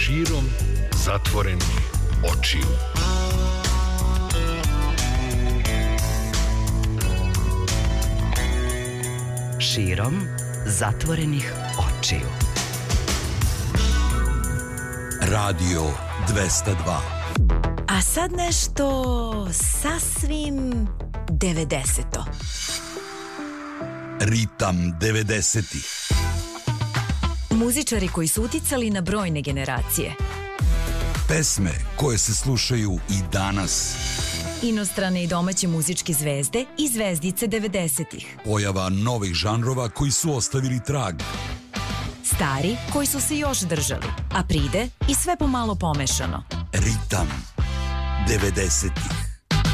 širom zatvorenih očiju. Širom zatvorenih očiju. Radio 202. A sad nešto sasvim 90-to. Ritam 90-ih. Muzičari koji su uticali na brojne generacije. Pesme koje se slušaju i danas. Inostrane i domaće muzičke zvezde i zvezdice 90-ih. Pojava novih žanrova koji su ostavili trag. Stari koji su se još držali, a pride i sve pomalo pomešano. Ritam 90-ih.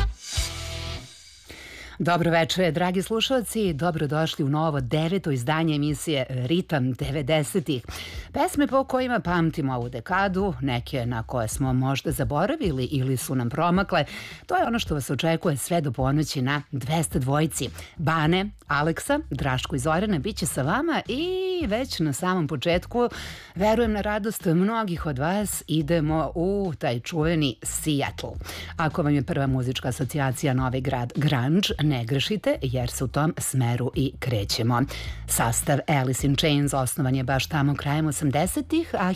Dobro večer, dragi slušalci, dobrodošli u novo 9. izdanje emisije Ritam 90-ih. Pesme po kojima pamtimo ovu dekadu, neke na koje smo možda zaboravili ili su nam promakle, to je ono što vas očekuje sve do ponoći na 202. Bane, Aleksa, Draško i Zorana bit će sa vama i već na samom početku, verujem na radost mnogih od vas, idemo u taj čuveni Seattle. Ako vam je prva muzička asocijacija Novi Grad grunge, ne grešite jer se u tom smeru i krećemo. Sastav Alice in Chains osnovan je baš tamo krajem 80-ih, a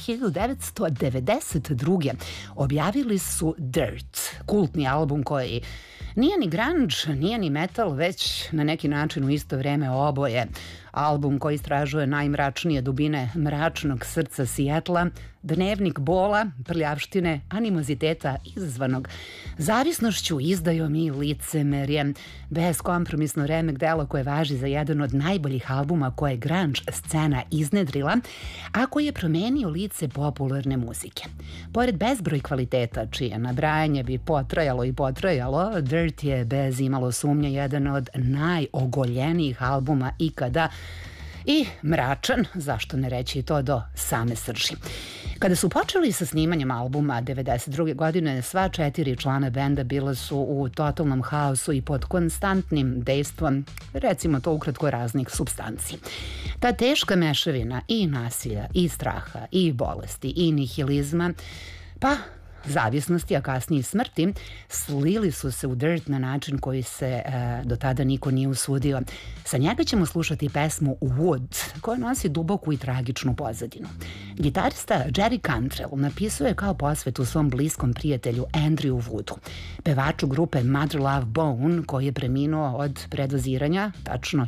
1992. objavili su Dirt, kultni album koji nije ni grunge, nije ni metal, već na neki način u isto vreme oboje. Album koji istražuje najmračnije dubine mračnog srca Sijetla, dnevnik bola, prljavštine, animoziteta izazvanog zavisnošću, izdajom i licemerjem. Beskompromisno remek delo koje važi za jedan od najboljih albuma koje je grunge scena iznedrila, a koji je promenio lice popularne muzike. Pored bezbroj kvaliteta, čije nabrajanje bi potrajalo i potrajalo, Dirt je bez imalo sumnje jedan od najogoljenijih albuma ikada i mračan, zašto ne reći to, do same srži. Kada su počeli sa snimanjem albuma 92. godine, sva 4 člana benda bila su u totalnom haosu i pod konstantnim dejstvom, recimo to ukratko, raznih supstanci. Ta teška mešavina i nasilja, i straha, i bolesti, i nihilizma, pa zavisnosti, a kasnije smrti, slili su se u Dirt na način koji se do tada niko nije usudio. Sa njega ćemo slušati pesmu Wood, koja nosi duboku i tragičnu pozadinu. Gitarista Jerry Cantrell napisuje kao posvetu svom bliskom prijatelju Andrew Woodu, pevaču grupe Mother Love Bone, koji je preminuo od predoziranja, tačno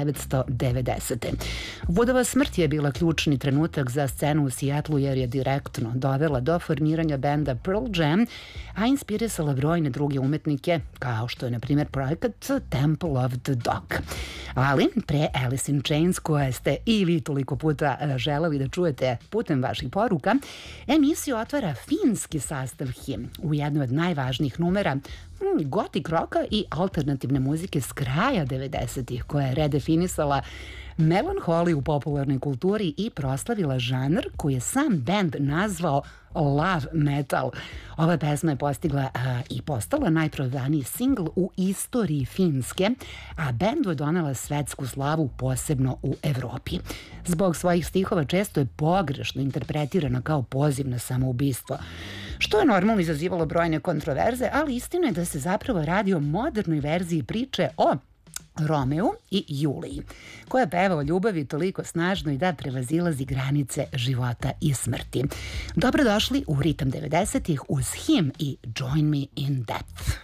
1990. Woodova smrt je bila ključni trenutak za scenu u Seattlu jer je direktno dovela do formiranja benda Pearl Jam, a inspirisala brojne druge umetnike, kao što je, na primjer, projekat Temple of the Dog. Ali, pre Alice in Chains, koje ste i vi toliko puta želeli da čujete putem vaših poruka, emisiju otvara finski sastav Him u jednoj od najvažnijih numera gotik roka i alternativne muzike s kraja 90-ih, koja je redefinisala melanholiju u popularnoj kulturi i proslavila žanr koji je sam bend nazvao love metal. Ova pesma je postigla i postala najprodavaniji singl u istoriji Finske, a bendu je donela svetsku slavu, posebno u Evropi. Zbog svojih stihova često je pogrešno interpretirana kao poziv na samoubistvo, što je normalno izazivalo brojne kontroverze, ali istina je da se zapravo radi o modernoj verziji priče o Romeu i Juliji, koja peva o ljubavi toliko snažno i da prevazilazi granice života i smrti. Dobrodošli u Ritam 90-ih uz Him i Join Me in Death.